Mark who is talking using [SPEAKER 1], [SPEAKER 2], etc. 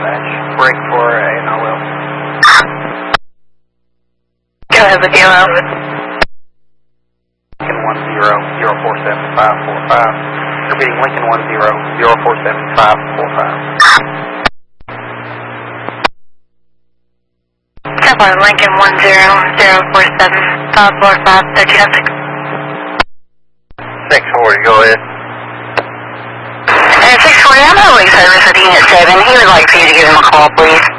[SPEAKER 1] dispatch. Break for ANOL.
[SPEAKER 2] Go ahead with yellow.
[SPEAKER 1] Lincoln 10-047-545. Repeating Lincoln 10-047-545.
[SPEAKER 2] Step on Lincoln 10-047-545, 1306.
[SPEAKER 1] 640, go ahead.
[SPEAKER 2] 640, I'm holding service with Unit 7. He would like for you to give him a call, please.